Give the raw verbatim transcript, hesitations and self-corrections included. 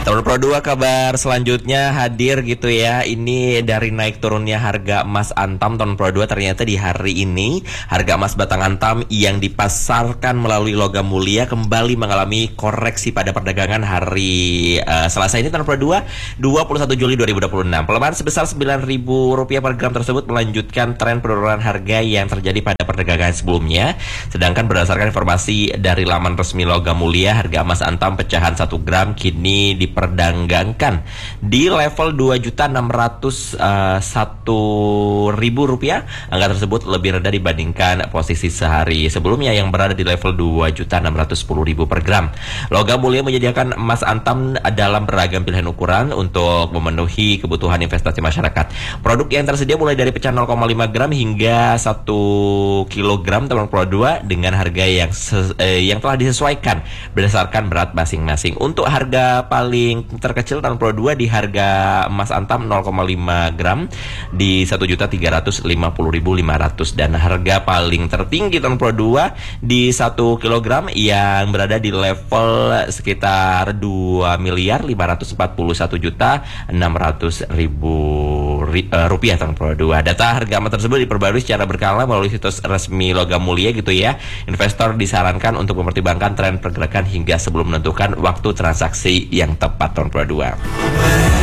Tahun Pro dua kabar selanjutnya hadir gitu ya. Ini dari naik turunnya harga emas Antam tahun Pro dua, ternyata di hari ini harga emas batang Antam yang dipasarkan melalui logam mulia kembali mengalami koreksi pada perdagangan hari uh, Selasa ini tahun Pro dua, dua puluh satu Juli dua ribu dua puluh enam. Pelemahan sebesar sembilan ribu rupiah per gram tersebut melanjutkan tren penurunan harga yang terjadi pada perdagangan sebelumnya. Sedangkan berdasarkan informasi dari laman resmi logam mulia, harga emas Antam pecahan satu gram kini diperdagangkan di level dua juta enam ratus satu ribu rupiah. Angka tersebut lebih rendah dibandingkan posisi sehari sebelumnya yang berada di level dua juta enam ratus sepuluh ribu per gram. Logam mulia menyediakan emas Antam dalam beragam pilihan ukuran untuk memenuhi kebutuhan investasi masyarakat. Produk yang tersedia mulai dari pecahan nol koma lima gram hingga satu kilogram tahun Pro dua dengan harga yang eh, yang telah disesuaikan berdasarkan berat masing-masing. Untuk harga paling terkecil tahun Pro dua di harga emas Antam nol koma lima gram di satu juta tiga ratus lima puluh ribu lima ratus, dan harga paling tertinggi tahun Pro dua di satu kilogram yang berada di level sekitar dua miliar lima ratus empat puluh satu juta enam ratus ribu rupiah tahun Pro dua. Data harga emas tersebut diperbarui secara berkala melalui situs resmi logam mulia gitu ya. Investor disarankan untuk mempertimbangkan tren pergerakan hingga sebelum menentukan waktu transaksi yang tepat tahun Pro dua.